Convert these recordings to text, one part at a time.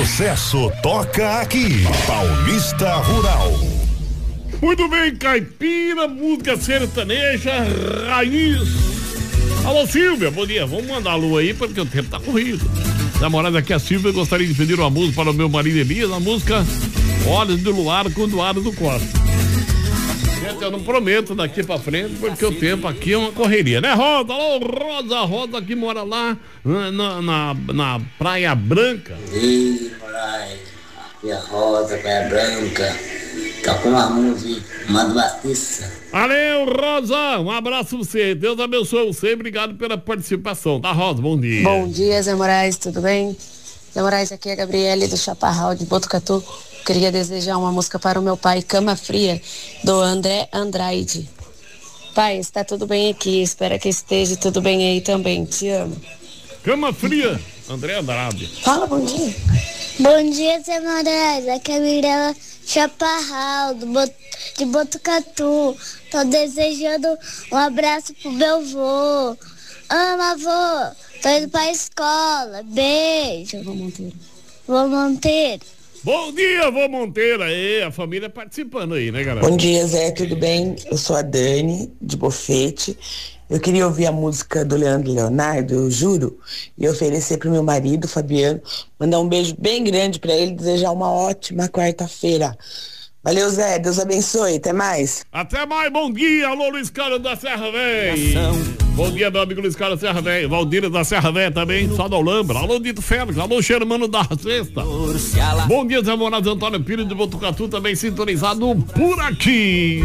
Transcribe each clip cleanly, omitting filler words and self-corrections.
Sucesso toca aqui. Paulista Rural. Muito bem, caipira, música sertaneja, raiz. Alô, Silvia, bom dia. Vamos mandar a lua aí porque o tempo tá corrido. Namorada aqui, a Silvia, gostaria de pedir uma música para o meu marido Elias, a música Olhos do Luar com Eduardo do Costa. Gente, eu não prometo daqui pra frente porque o tempo aqui é uma correria, né, Rosa? Alô, Rosa que mora lá na Praia Branca. Ei, moleque, e a Rosa, Praia Branca. Toca uma música, manda Batista. Valeu, Rosa, um abraço pra você, Deus abençoe você, obrigado pela participação, tá, Rosa? Bom dia. Bom dia, Zé Moraes, tudo bem? Zé Moraes, aqui é a Gabriele do Chaparral de Botucatu. Queria desejar uma música para o meu pai, Cama Fria, do André Andrade. Pai, está tudo bem aqui, espero que esteja tudo bem aí também, te amo. Cama Fria, André Andrade. Fala, bom dia. Bom dia, Zé Moraes, aqui é a Mirella Chaparral, de Botucatu. Tô desejando um abraço pro meu avô. Amo, avô. Tô indo pra escola. Beijo. Vô Monteiro. Bom dia, vô Monteiro. Aí, a família participando aí, né, galera? Bom dia, Zé, tudo bem? Eu sou a Dani, de Bofete. Eu queria ouvir a música do Leandro e Leonardo, eu juro, e oferecer pro meu marido, Fabiano, mandar um beijo bem grande pra ele, desejar uma ótima quarta-feira. Valeu, Zé, Deus abençoe, até mais. Até mais, bom dia, alô Luiz Carlos da Serra Velha. Bom dia, meu amigo Luiz Carlos da Serra Velha, Valdira da Serra Velha também, só da Olambra, alô Dito Félix, alô Xermano da Sexta. Bom dia, Zé Moraes, Antônio Pires de Botucatu, também sintonizado por aqui.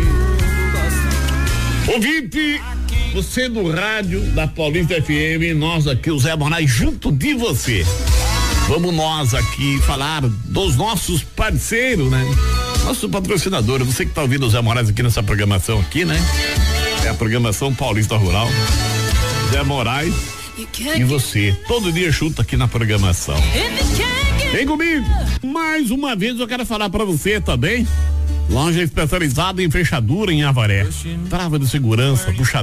Ouvinte, você do rádio da Paulista FM, nós aqui, o Zé Moraes, junto de você. Vamos nós aqui falar dos nossos parceiros, né? Nosso patrocinador, você que tá ouvindo o Zé Moraes aqui nessa programação aqui, né? É a programação Paulista Rural. Zé Moraes e você, todo dia junto aqui na programação. Vem comigo. Mais uma vez eu quero falar pra você também. Loja especializada em fechadura em Avaré. Trava de segurança, puxadura.